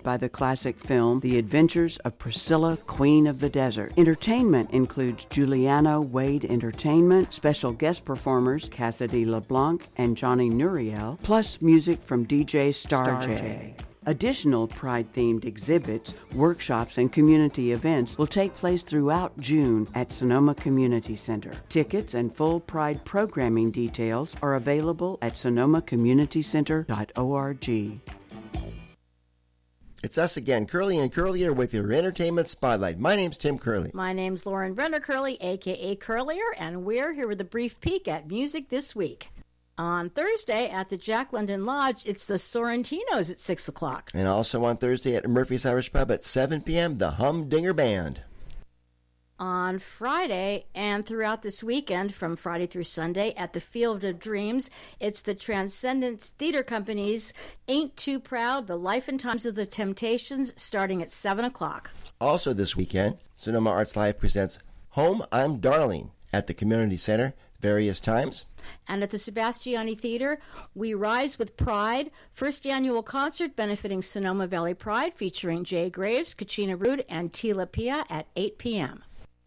by the classic film The Adventures of Priscilla, Queen of the Desert. Entertainment includes Giuliano Wade Entertainment, special guest performers Cassidy LeBlanc and Johnny Nuriel, plus music from DJ Star J. Additional Pride-themed exhibits, workshops, and community events will take place throughout June at Sonoma Community Center. Tickets and full Pride programming details are available at sonomacommunitycenter.org. It's us again, Curly and Curlier, with your Entertainment Spotlight. My name's Tim Curley. My name's Lauren Brenner Curley, a.k.a. Curlier, and we're here with a brief peek at music this week. On Thursday at the Jack London Lodge, it's the Sorrentinos at 6 o'clock. And also on Thursday at Murphy's Irish Pub at 7 p.m., the Humdinger Band. On Friday and throughout this weekend, from Friday through Sunday, at the Field of Dreams, it's the Transcendence Theater Company's Ain't Too Proud, The Life and Times of the Temptations, starting at 7 o'clock. Also this weekend, Sonoma Arts Live presents Home I'm Darling at the Community Center, various times. And at the Sebastiani Theater, We Rise with Pride, first annual concert benefiting Sonoma Valley Pride, featuring Jay Graves, Kachina Rood, and Tila Pia at 8 p.m.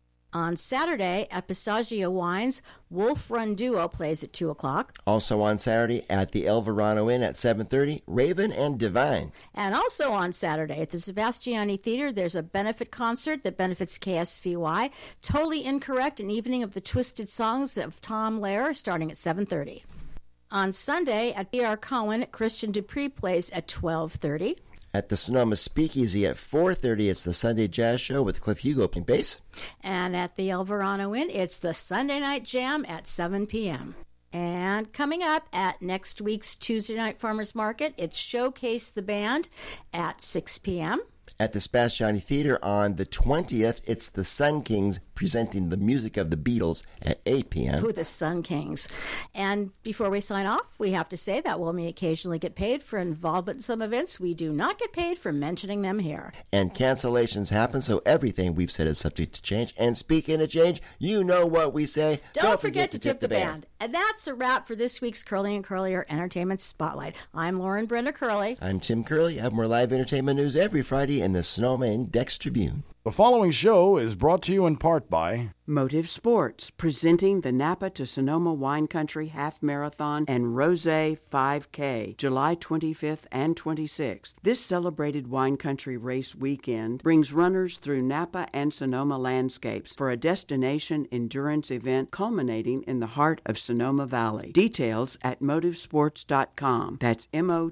On Saturday at Passaggio Wines, Wolf Run Duo plays at 2 o'clock. Also on Saturday at the El Verano Inn at 7:30, Raven and Divine. And also on Saturday at the Sebastiani Theater, there's a benefit concert that benefits KSVY. Totally Incorrect, an evening of the twisted songs of Tom Lehrer, starting at 7:30. On Sunday at B.R. Cohen, Christian Dupree plays at 12:30. At the Sonoma Speakeasy at 4:30, it's the Sunday Jazz Show with Cliff Hugo playing bass. And at the El Verano Inn, it's the Sunday Night Jam at 7 p.m. And coming up at next week's Tuesday Night Farmers Market, it's Showcase the Band at 6 p.m. At the Sebastiani Theater on the 20th, it's the Sun Kings presenting the music of the Beatles at 8 p.m. Who the Sun Kings. And before we sign off, we have to say that while we occasionally get paid for involvement in some events, we do not get paid for mentioning them here. And cancellations happen, so everything we've said is subject to change. And speaking of change, you know what we say. Don't forget to tip the band. And that's a wrap for this week's Curly and Curlier Entertainment Spotlight. I'm Lauren Brenda Curley. I'm Tim Curley. Have more live entertainment news every Friday in the Sonoma Index Tribune. The following show is brought to you in part by Motive Sports, presenting the Napa to Sonoma Wine Country Half Marathon and Rosé 5K, July 25th and 26th. This celebrated wine country race weekend brings runners through Napa and Sonoma landscapes for a destination endurance event culminating in the heart of Sonoma Valley. Details at motivesports.com. That's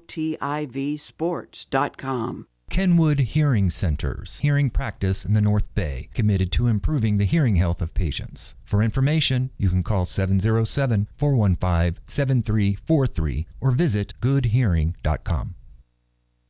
MOTIV sports.com. Kenwood Hearing Centers, hearing practice in the North Bay, committed to improving the hearing health of patients. For information, you can call 707-415-7343 or visit goodhearing.com.